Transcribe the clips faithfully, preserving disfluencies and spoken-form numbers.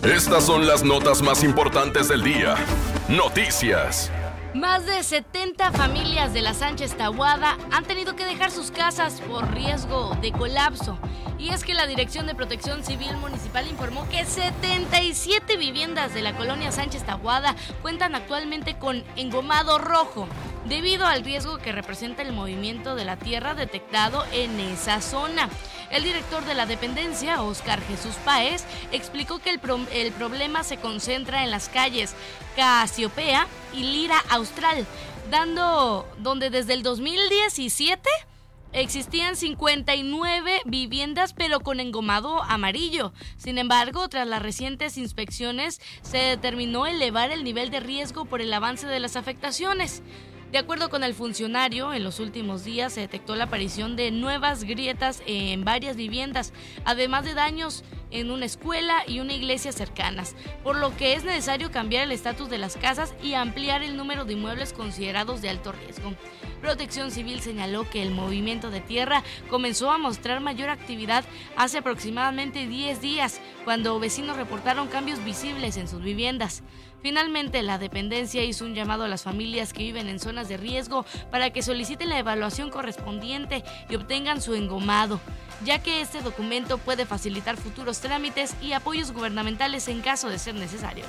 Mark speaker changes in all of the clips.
Speaker 1: Estas son las notas más importantes del día. Noticias.
Speaker 2: Más de setenta familias de la Sánchez Taboada han tenido que dejar sus casas por riesgo de colapso. Y es que la Dirección de Protección Civil Municipal informó que setenta y siete viviendas de la colonia Sánchez Taboada cuentan actualmente con engomado rojo, debido al riesgo que representa el movimiento de la tierra detectado en esa zona. El director de la dependencia, Óscar Jesús Páez, explicó que el, pro- el problema se concentra en las calles Casiopea y Lira Austral, dando donde desde el dos mil diecisiete existían cincuenta y nueve viviendas pero con engomado amarillo. Sin embargo, tras las recientes inspecciones se determinó elevar el nivel de riesgo por el avance de las afectaciones. De acuerdo con el funcionario, en los últimos días se detectó la aparición de nuevas grietas en varias viviendas, además de daños en una escuela y una iglesia cercanas, por lo que es necesario cambiar el estatus de las casas y ampliar el número de inmuebles considerados de alto riesgo. Protección Civil señaló que el movimiento de tierra comenzó a mostrar mayor actividad hace aproximadamente diez días, cuando vecinos reportaron cambios visibles en sus viviendas. Finalmente, la dependencia hizo un llamado a las familias que viven en zonas de riesgo para que soliciten la evaluación correspondiente y obtengan su engomado, ya que este documento puede facilitar futuros trámites y apoyos gubernamentales en caso de ser necesarios.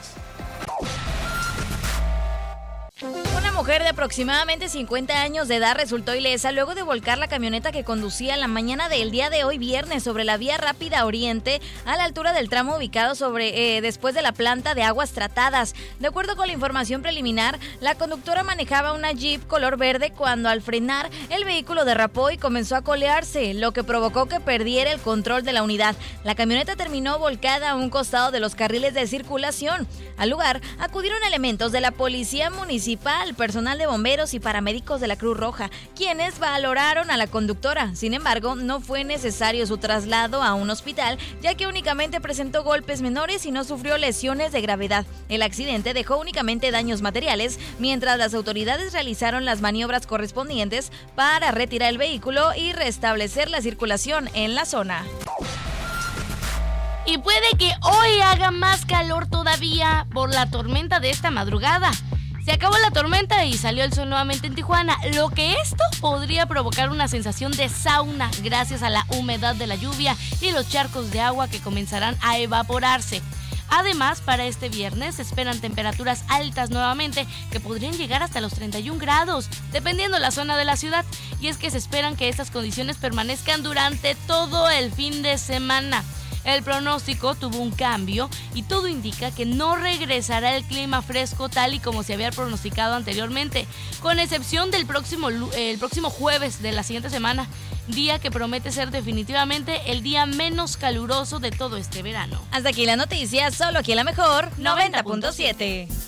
Speaker 3: Una mujer de aproximadamente cincuenta años de edad resultó ilesa luego de volcar la camioneta que conducía la mañana del día de hoy viernes sobre la vía rápida Oriente a la altura del tramo ubicado sobre eh, después de la planta de aguas tratadas. De acuerdo con la información preliminar, la conductora manejaba una Jeep color verde cuando al frenar el vehículo derrapó y comenzó a colearse, lo que provocó que perdiera el control de la unidad. La camioneta terminó volcada a un costado de los carriles de circulación. Al lugar acudieron elementos de la Policía Municipal, personal de bomberos y paramédicos de la Cruz Roja, quienes valoraron a la conductora. Sin embargo, no fue necesario su traslado a un hospital, ya que únicamente presentó golpes menores y no sufrió lesiones de gravedad. El accidente dejó únicamente daños materiales, mientras las autoridades realizaron las maniobras correspondientes para retirar el vehículo y restablecer la circulación en la zona.
Speaker 2: Y puede que hoy haga más calor todavía por la tormenta de esta madrugada. Se acabó la tormenta y salió el sol nuevamente en Tijuana, lo que esto podría provocar una sensación de sauna gracias a la humedad de la lluvia y los charcos de agua que comenzarán a evaporarse. Además, para este viernes se esperan temperaturas altas nuevamente que podrían llegar hasta los treinta y un grados, dependiendo la zona de la ciudad. Y es que se esperan que estas condiciones permanezcan durante todo el fin de semana. El pronóstico tuvo un cambio y todo indica que no regresará el clima fresco tal y como se había pronosticado anteriormente, con excepción del próximo, el próximo jueves de la siguiente semana, día que promete ser definitivamente el día menos caluroso de todo este verano.
Speaker 3: Hasta aquí la noticia, solo aquí la mejor noventa punto siete.